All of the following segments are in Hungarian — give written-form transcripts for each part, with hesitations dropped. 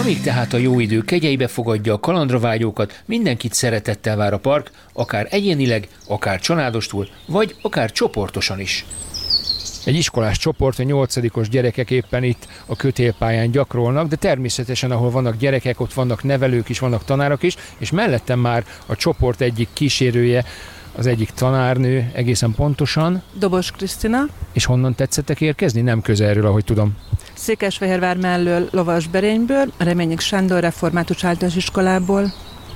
Amíg tehát a jó idő kegyeibe fogadja a kalandra vágyókat, mindenkit szeretettel vár a park, akár egyénileg, akár családostul, vagy akár csoportosan is. Egy iskolás csoport, a 8-os gyerekek éppen itt a kötélpályán gyakorolnak, de természetesen, ahol vannak gyerekek, ott vannak nevelők is, vannak tanárok is, és mellettem már a csoport egyik kísérője, az egyik tanárnő egészen pontosan. Dobos Krisztina. És honnan tetszettek érkezni? Nem közelről, ahogy tudom. Székesfehérvár mellől, Lovasberényből, Reményik Sándor református általános iskolából.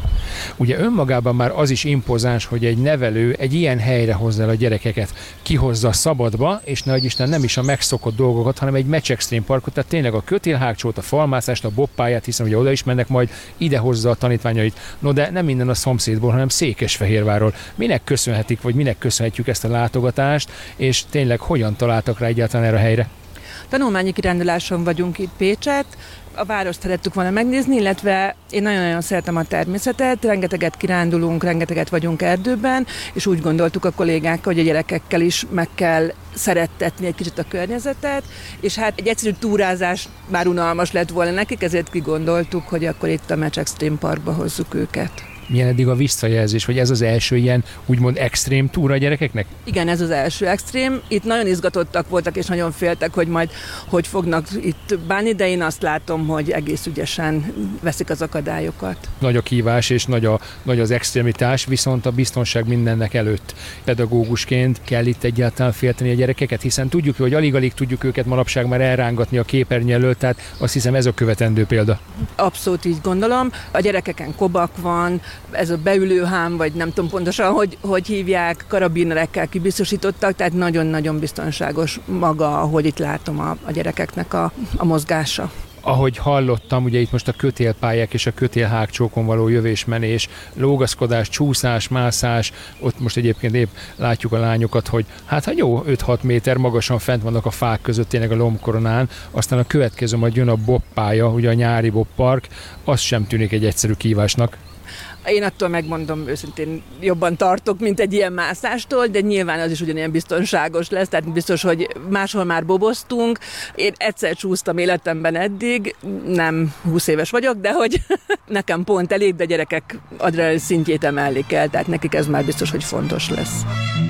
Ugye önmagában már az is impozáns, hogy egy nevelő egy ilyen helyre hozza el a gyerekeket, kihozza szabadba, és nehogy Isten nem is a megszokott dolgokat, hanem egy Match Extreme parkot, tehát tényleg a kötélhágcsót, a falmászást, a bobpályát, hiszen ugye oda is mennek majd, ide hozza a tanítványait. No de nem minden a szomszédból, hanem Székesfehérvárról. Minek köszönhetik, vagy minek köszönhetjük ezt a látogatást, és tényleg hogyan találtak rá egyáltalán erre a helyre? Tanulmányi kiránduláson vagyunk itt Pécset, a várost szerettük volna megnézni, illetve én nagyon-nagyon szeretem a természetet, rengeteget kirándulunk, rengeteget vagyunk erdőben, és úgy gondoltuk a kollégákkal, hogy a gyerekekkel is meg kell szerettetni egy kicsit a környezetet, és hát egy egyszerű túrázás már unalmas lett volna nekik, ezért kigondoltuk, hogy akkor itt a Match Extreme Parkba hozzuk őket. Milyen eddig a visszajelzés, vagy ez az első ilyen úgymond extrém túra a gyerekeknek? Igen, ez az első extrém. Itt nagyon izgatottak voltak, és nagyon féltek, hogy majd hogy fognak itt bánni, de én azt látom, hogy egész ügyesen veszik az akadályokat. Nagy a kívás és nagy az extremitás, viszont a biztonság mindennek előtt. Pedagógusként kell itt egyáltalán félteni a gyerekeket, hiszen tudjuk, hogy alig-alig tudjuk őket manapság már elrángatni a képernyő előtt, tehát azt hiszem ez a követendő példa. Abszolút így gondolom. A gyerekeken kobak van, ez a beülőhám, vagy nem tudom pontosan, hogy hívják, karabinerekkel kibiztosítottak, tehát nagyon-nagyon biztonságos maga, ahogy itt látom a gyerekeknek a mozgása. Ahogy hallottam, ugye itt most a kötélpályák és a kötélhágcsókon való jövés-menés, lógaszkodás, csúszás, mászás, ott most egyébként épp látjuk a lányokat, hogy hát jó, 5-6 méter magasan fent vannak a fák között, tényleg a lombkoronán, aztán a következő majd jön a bobpálya, ugye a nyári bobpark, az sem tűnik egy egyszerű kívásnak. Én attól megmondom őszintén jobban tartok, mint egy ilyen mászástól, de nyilván az is ugyanilyen biztonságos lesz, tehát biztos, hogy máshol már boboztunk. Én egyszer csúsztam életemben eddig, nem 20 éves vagyok, de hogy nekem pont elég, de gyerekek adrenalin szintjét emelni kell, tehát nekik ez már biztos, hogy fontos lesz.